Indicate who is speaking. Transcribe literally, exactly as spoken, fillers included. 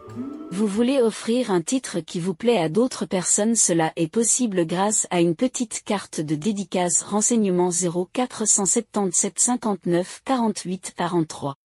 Speaker 1: Vous voulez offrir un titre qui vous plaît à d'autres personnes, cela est possible grâce à une petite carte de dédicace. Renseignements zéro quatre sept sept cinquante-neuf quarante-huit quarante-trois.